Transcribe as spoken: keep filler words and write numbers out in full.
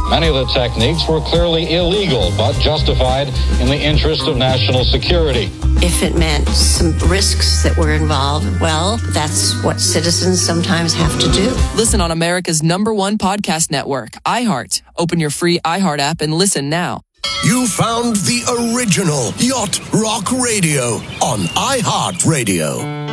Many of the techniques were clearly illegal, but justified in the interest of national security. If it meant some risks that were involved, well, that's what citizens sometimes have to do. Listen on America's number one podcast network, iHeart. Open your free iHeart app and listen now. You found the original Yacht Rock Radio on iHeart Radio.